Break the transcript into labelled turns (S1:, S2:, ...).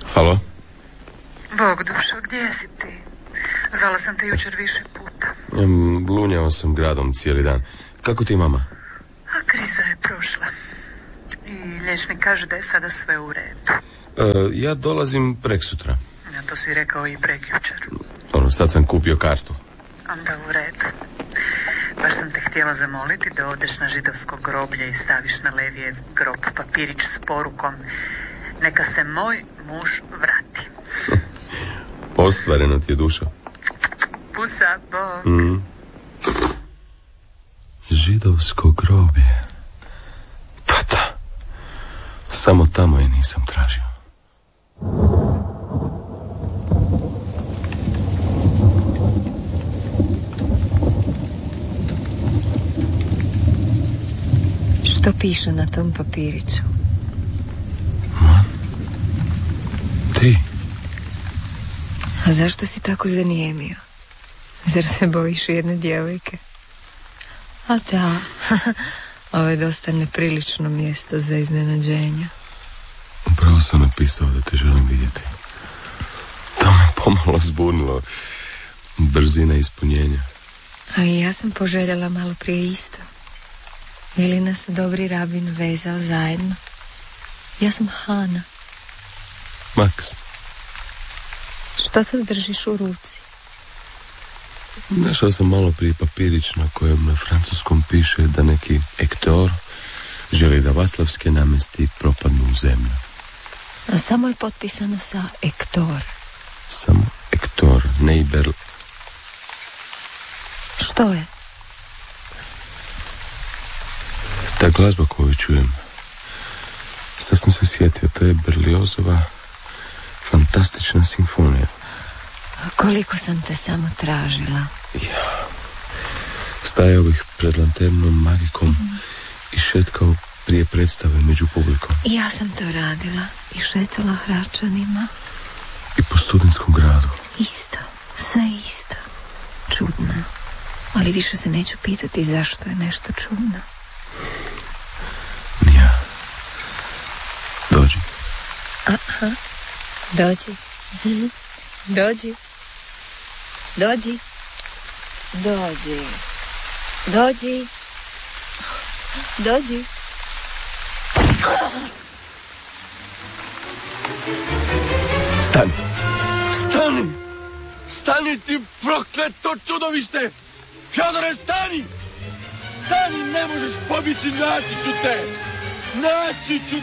S1: Halo?
S2: Bog dušo, gdje si ti? Zvala sam te jučer više puta.
S1: Blunjao sam gradom cijeli dan. Kako ti, mama?
S2: A kriza je prošla. I liječnik kaže da je sada sve u redu.
S1: Ja dolazim preksutra.
S2: Ja, to si rekao i prekjučer.
S1: Sad sam kupio kartu.
S2: Onda u redu. Baš sam te htjela zamoliti da odeš na židovsko groblje i staviš na Levijev grob papirić s porukom: neka se moj muž vrati.
S1: Ostvareno ti je, dušo.
S2: Pusa, Bog.
S1: Židovsko groblje. Pa da. Samo tamo je nisam tražio.
S3: Što piše na tom papiriću?
S1: Ti?
S3: A zašto si tako zanijemio? Zar se bojiš jedne djevojke? A da, ovo je dosta neprilično mjesto za iznenađenja.
S1: Upravo sam napisao da te želim vidjeti. To me pomalo zbunilo. Brzina ispunjenja.
S3: A i ja sam poželjela malo prije isto. Ili nas dobri rabin vezao zajedno. Ja sam Hana.
S1: Max.
S3: Što to držiš u ruci?
S1: Našao sam malo prije papirić na kojem na francuskom piše da neki Hector želi da Vaslavske namesti propadnu u zemlju.
S3: A samo je potpisano sa Hector.
S1: Samo Hector, ne i Berl.
S3: Što je?
S1: Ta glazba koju čujem, sad sam se sjetio, to je Berliozova fantastična simfonija.
S3: Koliko sam te samo tražila.
S1: Ja. Stajao bih pred lanternom magikom i šetkao prije predstave među publikom.
S3: Ja sam to radila i šetala Hračanima.
S1: I po studentskom gradu.
S3: Isto, sve isto. Čudno. Ali više se neću pitati zašto je nešto čudno.
S1: Nija. Dođi.
S3: Aha. Dođi. Dođi. Dođi. Dođi. Dođi. Dođi.
S1: Stani. Stani. Stani ti prokleto čudovište. Fjodore, stani. Stani, ne možeš pobiti, naći ću te. Naći ću